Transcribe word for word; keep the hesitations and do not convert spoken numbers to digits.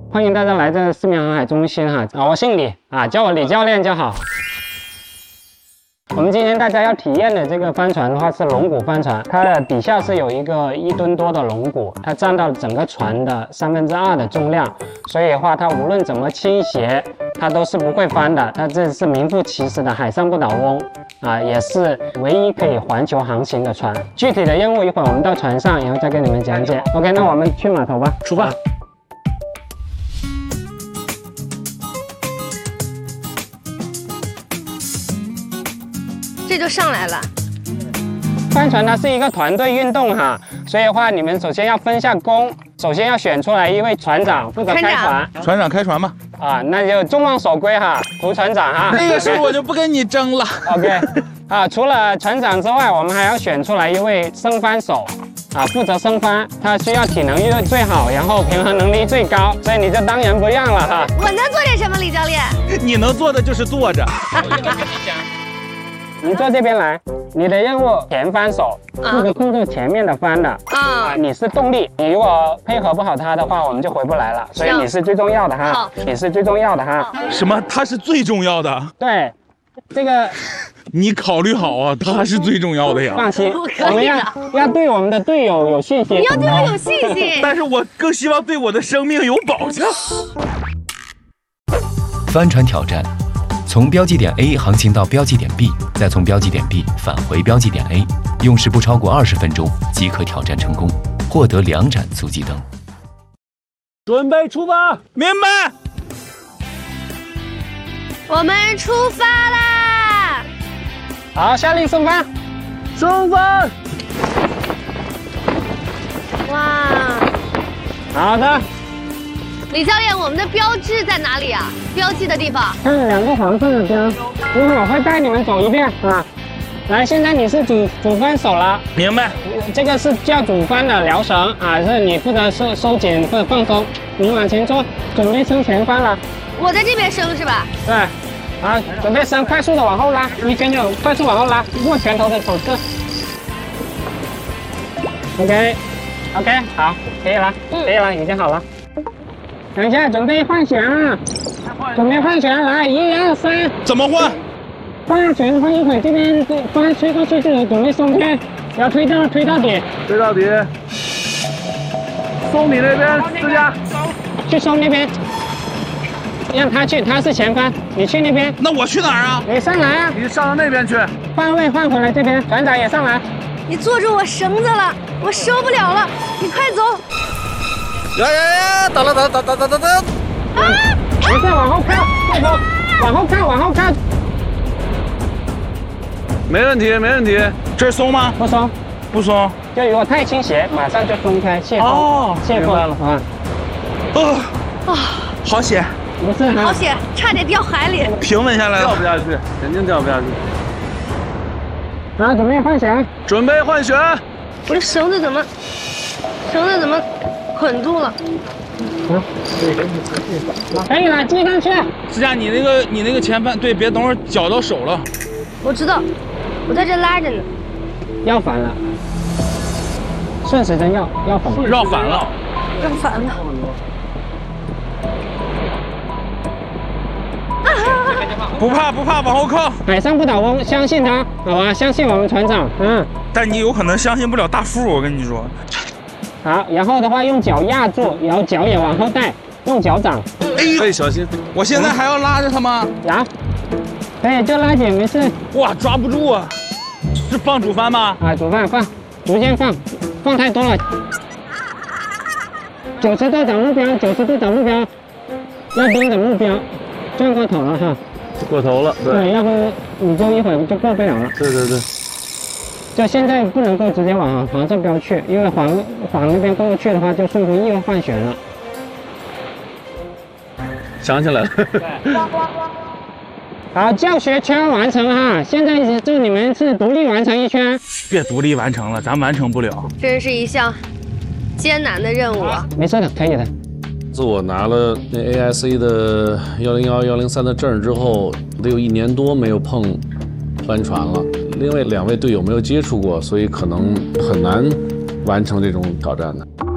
欢迎大家来这四面航海中心哈，啊，我姓李啊，叫我李教练就好。我们今天大家要体验的这个帆船的话是龙骨帆船，它的底下是有一个一吨多的龙骨，它占到整个船的三分之二的重量，所以的话它无论怎么倾斜，它都是不会翻的。它这是名副其实的海上不倒翁啊，也是唯一可以环球航行的船。具体的任务一会儿我们到船上，然后再跟你们讲解。OK， 那我们去码头吧，出发。 这就上来了。 帆船它是一个团队运动哈，所以的话你们首先要分下工，首先要选出来一位船长负责开船。 船长开船吧。 啊，那就众望所归哈，涂船长哈。 这个事我就不跟你争了。 OK， 啊，除了船长之外，我们还要选出来一位升帆手。啊，负责升帆，他需要体能力最好，然后平衡能力最高，所以你就当仁不让了哈。 我能做点什么，李教练？ 你能做的就是坐着。 你坐这边来，你的任务前帆手，负责控制前面的帆的啊。你是动力，你如果配合不好他的话，我们就回不来了。所以你是最重要的哈。好，你是最重要的哈。 什么？他是最重要的？ 对，这个你考虑好啊，他是最重要的呀。 放心，我们要要对我们的队友有信心。 你要对我有信心。 但是我更希望对我的生命有保障。 帆船挑战。从标记点 A 航行到标记点 B， 再从标记点 B 返回标记点 A， 用时不超过二十分钟即可挑战成功，获得两盏足迹灯。 准备出发， 明白。 我们出发啦！ 好，下令升帆， 升帆。 哇， 好的。 李教练，我们的标志在哪里啊？标记的地方。 看两个黄色的标，一会儿我会带你们走一遍啊。来，现在你是主主帆手了。 明白。 这个是叫主帆的撩绳啊，是你负责收收紧或者放松。你往前坐，准备升前帆了。 我在这边升是吧？ 对。好，准备升，快速的往后拉，一跟着快速往后拉，握拳头的手势。OK，OK， okay, 好，可以了，可以了，已经好了。等一下，准备换旋啊！准备换旋，来，一二三。 怎么换？ 换旋，换一会儿，这边风吹过去就准备松开，要推到推到底。 推到底。松你那边，思佳。 去松那边。让他去，他是前帆，你去那边。 那我去哪儿啊？ 你上来啊！ 你上到那边去。 换位换回来这边，船长也上来。 你坐住我绳子了，我收不了了，你快走。 呀呀呀！等了等等等等等等！ 啊！没事，往后靠，对头，往后靠，往后靠。 没问题，没问题。 这儿松吗？ 不松， 不松。 就如果太倾斜，马上就松开，泄风。 哦， 泄风了啊！ 啊啊！好险！ 不是， 好险，差点掉海里。 平稳下来了， 掉不下去，肯定掉不下去。 好，准备换旋。 准备换旋。 我的绳子怎么，绳子怎么？捆住了， 嗯，可以了，系上去。 思佳，你那个你那个前帆，对，别等会儿绞到手了。 我知道，我在这拉着呢。 要反了，顺时针要要反， 绕反了， 绕反了。 不怕不怕，往后靠。 海上不倒翁，相信他，好吧？相信我们船长，嗯。 但你有可能相信不了大副，我跟你说。 好，然后的话用脚压住，然后脚也往后带，用脚掌。 哎呦，小心！ 我现在还要拉着他吗？ 然后，可以就拉紧，没事。 哇，抓不住啊！是放主帆吗？ 啊，主帆放，逐渐放，放太多了。九十度找目标，九十度找目标，要盯着目标，转过头了哈。 过头了，对。 对，要不你就一会儿就过不了了。 对对对。 就现在不能够直接往黄色标去，因为黄黄那边过不去的话，就顺乎意换旋了。 想起来了。 好，教学圈完成哈，现在就你们是独立完成一圈。 别独立完成了，咱完成不了。 真是一项艰难的任务啊！ 没事的，可以的。 自我拿了那 A I C 的幺零幺、幺零三的证之后，得有一年多没有碰帆船了。另外两位队友没有接触过，所以可能很难完成这种挑战的。